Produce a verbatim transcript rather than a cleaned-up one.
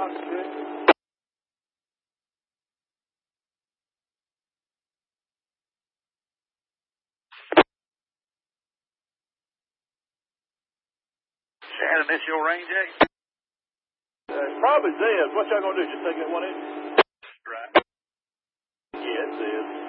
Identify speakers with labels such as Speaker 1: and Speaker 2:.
Speaker 1: Roger, Chris.
Speaker 2: Shannon, this your range, eh?
Speaker 1: Uh, it's probably Zed. What y'all gonna do? Just take that one in?
Speaker 2: Right.
Speaker 1: Yeah, it's Zed.